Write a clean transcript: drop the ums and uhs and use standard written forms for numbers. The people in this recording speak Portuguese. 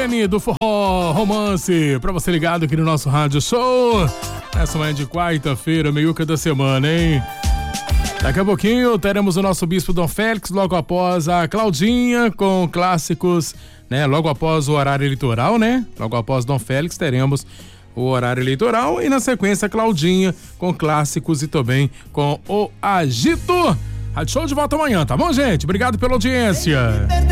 FM do Forró Romance, pra você ligado aqui no nosso Rádio Show, nessa manhã de quarta-feira, meiuca da semana, hein? Daqui a pouquinho teremos o nosso Bispo Dom Félix, logo após a Claudinha, com clássicos, né? Logo após o horário eleitoral, né? Logo após Dom Félix teremos o horário eleitoral e na sequência a Claudinha com clássicos e também com o Agito. Rádio Show de volta amanhã, tá bom, gente? Obrigado pela audiência.